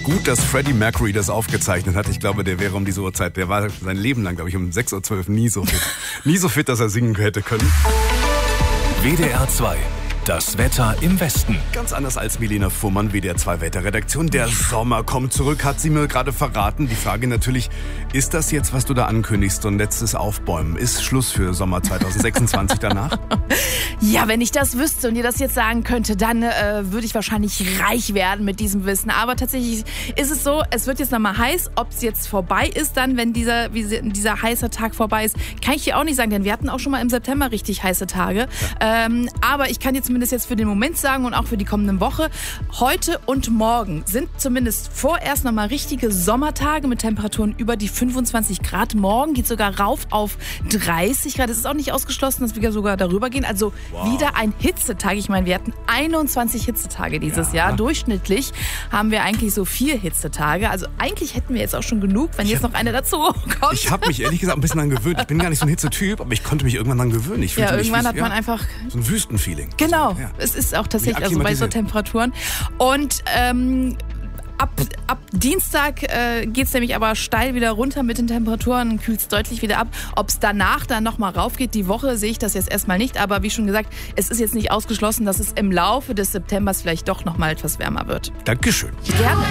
Gut, dass Freddie Mercury das aufgezeichnet hat. Ich glaube, der wäre um diese Uhrzeit, der war sein Leben lang, glaube ich, um 6:12 Uhr nie so fit. Nie so fit, dass er singen hätte können. WDR 2. Das Wetter im Westen. Ganz anders als Milena Fuhrmann, WDR 2 Wetterredaktion. Der Sommer kommt zurück, hat sie mir gerade verraten. Die Frage natürlich, ist das jetzt, was du da ankündigst, so ein letztes Aufbäumen? Ist Schluss für Sommer 2026 danach? Ja, wenn ich das wüsste und dir das jetzt sagen könnte, dann würde ich wahrscheinlich reich werden mit diesem Wissen. Aber tatsächlich ist es so, es wird jetzt nochmal heiß. Ob es jetzt vorbei ist dann, wenn dieser heiße Tag vorbei ist, kann ich dir auch nicht sagen. Denn wir hatten auch schon mal im September richtig heiße Tage. Ja. Aber ich kann dir zumindest jetzt für den Moment sagen und auch für die kommende Woche, heute und morgen sind zumindest vorerst nochmal richtige Sommertage mit Temperaturen über die 25 Grad. Morgen geht sogar rauf auf 30 Grad. Es ist auch nicht ausgeschlossen, dass wir sogar darüber gehen. Also wieder ein Hitzetag. Ich meine, wir hatten 21 Hitzetage dieses Jahr. Durchschnittlich haben wir eigentlich so 4 Hitzetage. Also eigentlich hätten wir jetzt auch schon genug, wenn jetzt noch eine dazu kommt. Ich habe mich ehrlich gesagt ein bisschen daran gewöhnt. Ich bin gar nicht so ein Hitzetyp, aber ich konnte mich irgendwann daran gewöhnen. Irgendwann hat man einfach so ein Wüstenfeeling. Genau. Ja. Es ist auch tatsächlich also bei so Temperaturen. Und ab Dienstag geht es nämlich aber steil wieder runter mit den Temperaturen, kühlt es deutlich wieder ab. Ob es danach dann nochmal rauf geht, die Woche sehe ich das jetzt erstmal nicht. Aber wie schon gesagt, es ist jetzt nicht ausgeschlossen, dass es im Laufe des Septembers vielleicht doch nochmal etwas wärmer wird. Dankeschön. Gerne.